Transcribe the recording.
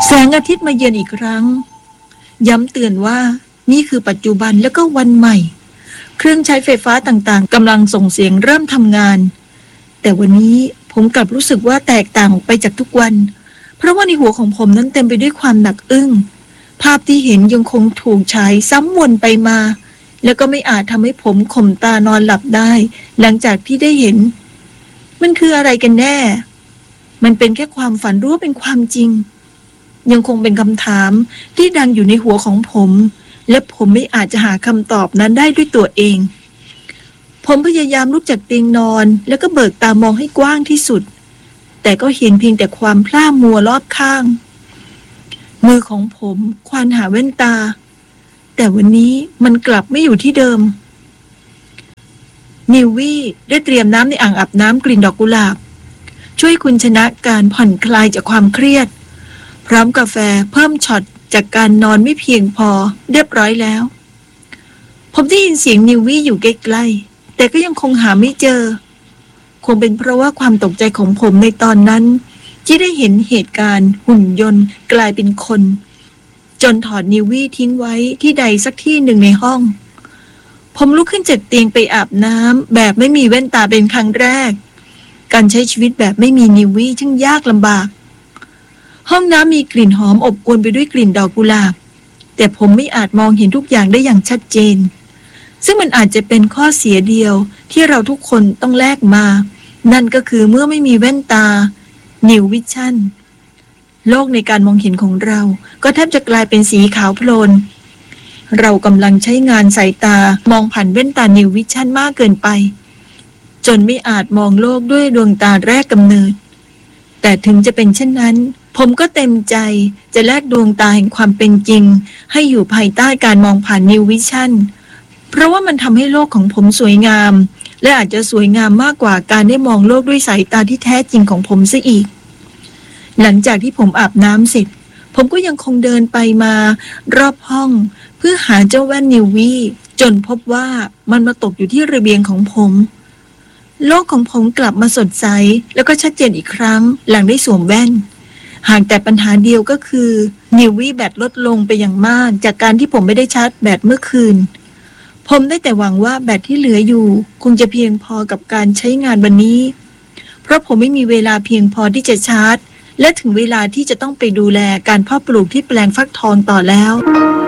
แสงอาทิตย์มาเยือนอีกครั้งย้ำเตือนว่านี่คือปัจจุบันแล้วก็วันใหม่เครื่องใช้ไฟฟ้าต่างๆกำลังส่งเสียงเริ่มทำงานแต่วันนี้ผมกลับรู้สึกว่าแตกต่างออกไปจากทุกวันเพราะว่าในหัวของผมนั้นเต็มไปด้วยความหนักอึ้งภาพที่เห็นยังคงถูกฉายซ้ำวนไปมาแล้วก็ไม่อาจทำให้ผมข่มตานอนหลับได้หลังจากที่ได้เห็นมันคืออะไรกันแน่มันเป็นแค่ความฝันหรือว่าเป็นความจริงยังคงเป็นคำถามที่ดังอยู่ในหัวของผมและผมไม่อาจจะหาคำตอบนั้นได้ด้วยตัวเองผมพยายามลุกจากเตียงนอนแล้วก็เบิกตามองให้กว้างที่สุดแต่ก็เห็นเพียงแต่ความพร่ามัวรอบข้างมือของผมควานหาแว่นตาแต่วันนี้มันกลับไม่อยู่ที่เดิมนิววี่ได้เตรียมน้ำในอ่างอาบน้ำกลิ่นดอกกุหลาบช่วยคุณชนะการผ่อนคลายจากความเครียดพร้อมกาแฟเพิ่มช็อตจากการนอนไม่เพียงพอเรียบร้อยแล้วผมได้ยินเสียงนิววี่อยู่ใกล้ๆแต่ก็ยังคงหาไม่เจอคงเป็นเพราะว่าความตกใจของผมในตอนนั้นที่ได้เห็นเหตุการณ์หุ่นยนต์กลายเป็นคนจนถอดนิววี่ทิ้งไว้ที่ใดสักที่หนึ่งในห้องผมลุกขึ้นจากเตียงไปอาบน้ำแบบไม่มีแว่นตาเป็นครั้งแรกการใช้ชีวิตแบบไม่มีนิววี่ช่างยากลำบากห้องน้ำมีกลิ่นหอมอบอวลไปด้วยกลิ่นดอกกุหลาบแต่ผมไม่อาจมองเห็นทุกอย่างได้อย่างชัดเจนซึ่งมันอาจจะเป็นข้อเสียเดียวที่เราทุกคนต้องแลกมานั่นก็คือเมื่อไม่มีแว่นตา New Vision โลกในการมองเห็นของเราก็แทบจะกลายเป็นสีขาวโพลนเรากำลังใช้งานสายตามองผ่านแว่นตา New Vision มากเกินไปจนไม่อาจมองโลกด้วยดวงตาแรกกำเนิดแต่ถึงจะเป็นเช่นนั้นผมก็เต็มใจจะแลกดวงตาแห่งความเป็นจริงให้อยู่ภายใต้การมองผ่าน New Vision เพราะว่ามันทำให้โลกของผมสวยงามและอาจจะสวยงามมากกว่าการได้มองโลกด้วยสายตาที่แท้จริงของผมซะอีกหลังจากที่ผมอาบน้ำเสร็จผมก็ยังคงเดินไปมารอบห้องเพื่อหาเจ้าแว่นนิววี่จนพบว่ามันมาตกอยู่ที่ระเบียงของผมโลกของผมกลับมาสดใสแล้วก็ชัดเจนอีกครั้งหลังได้สวมแว่นห่างแต่ปัญหาเดียวก็คือนิววี่แบตลดลงไปอย่างมากจากการที่ผมไม่ได้ชาร์จแบตเมื่อคืนผมได้แต่หวังว่าแบตที่เหลืออยู่คงจะเพียงพอกับการใช้งานวันนี้เพราะผมไม่มีเวลาเพียงพอที่จะชาร์จและถึงเวลาที่จะต้องไปดูแลการเพาะปลูกที่แปลงฟักทองต่อแล้ว